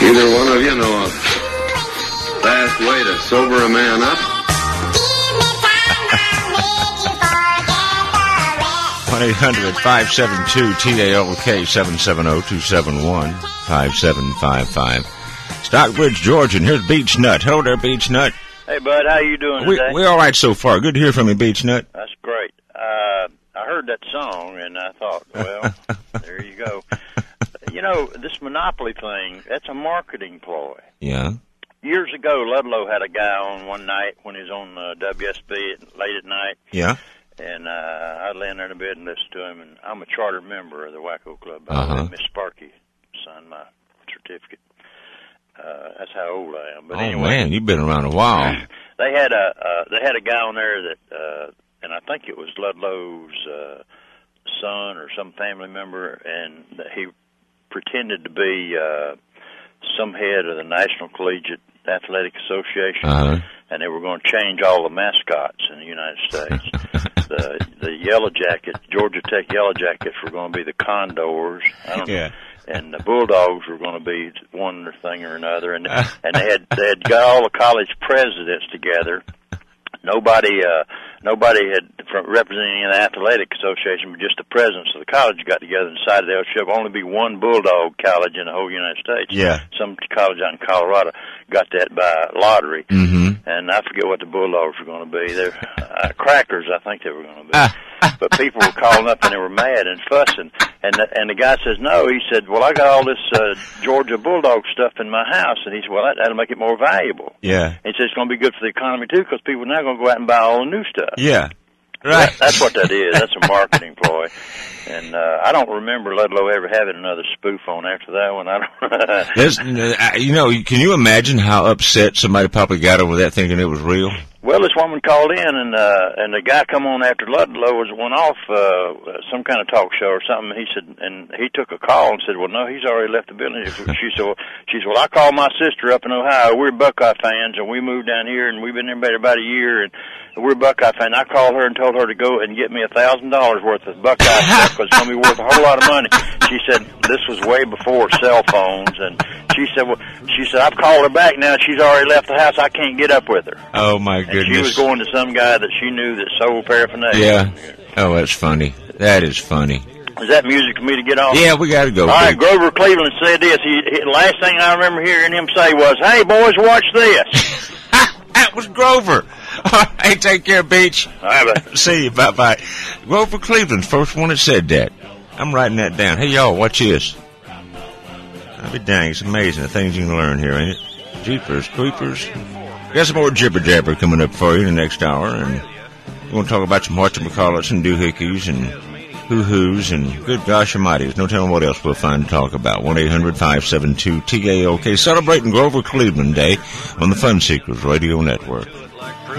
Either one of you know a fast way to sober a man up? 1-800-572-TALK 770-271-5755. Stockbridge, Georgia, and here's Beach Nut. Hello there, Beach Nut. Hey, bud, how you doing today? We're all right so far. Good to hear from you, Beach Nut. That's great. I heard that song, and I thought, well, there you go. You know, this Monopoly thing, that's a marketing ploy. Yeah. Years ago, Ludlow had a guy on one night when he was on WSB late at night. Yeah. And I'd lay in there in bed and listen to him, and I'm a charter member of the Wacko Club. Miss Sparky signed my certificate. That's how old I am. But anyway, man, you've been around a while. They had a guy on there that, and I think it was Ludlow's son or some family member, and he pretended to be some head of the National Collegiate Athletic Association, and they were going to change all the mascots in the United States. The Yellow Jackets, Georgia Tech Yellow Jackets, were going to be the Condors. I don't know. And the Bulldogs were going to be one thing or another, and they had got all the college presidents together. Nobody had from representing the athletic association, but just the presidents of the college got together and decided there should only be one Bulldog college in the whole United States. Yeah. Some college out in Colorado got that by lottery, and I forget what the Bulldogs were going to be. They're Crackers, I think they were going to be. But people were calling up and they were mad and fussing, and the guy says no. He said, well, I got all this Georgia Bulldog stuff in my house, and he said, well, that'll make it more valuable. Yeah. He said it's going to be good for the economy too, because people are now going to go out and buy all the new stuff. Yeah. Right. That's what that is. That's a marketing ploy. And I don't remember Ludlow ever having another spoof on after that one. I don't. You know, can you imagine how upset somebody probably got over that, thinking it was real? Well, this woman called in, and the guy come on after Ludlow went off some kind of talk show or something. He said, and he took a call and said, "Well, no, he's already left the building." She said, "Well, I called my sister up in Ohio. We're Buckeye fans, and we moved down here, and we've been there about a year, and we're Buckeye fans." I called her and told her to go and get me $1,000 worth of Buckeye stuff, because it's going to be worth a whole lot of money. She said this was way before cell phones, and she said, I've called her back now. She's already left the house. I can't get up with her. Oh my goodness! And she was going to some guy that she knew that sold paraphernalia. Yeah. Oh, that's funny. That is funny. Is that music for me to get on? Yeah, we got to go. All right, Grover Cleveland said this. The last thing I remember hearing him say was, "Hey, boys, watch this." That was Grover. All right, take care, Beach. All right, bye. See you. Bye-bye. Grover Cleveland's first one that said that. I'm writing that down. Hey, y'all, watch this. I'll be dang, it's amazing the things you can learn here, ain't it? Jeepers, creepers. Got some more jibber-jabber coming up for you in the next hour, and we're going to talk about some whatchamacallits and doohickeys and hoo-hoos and good gosh almighty, there's no telling what else we'll find to talk about. 1-800-572-TALK, celebrating Grover Cleveland Day on the Fun Seekers Radio Network.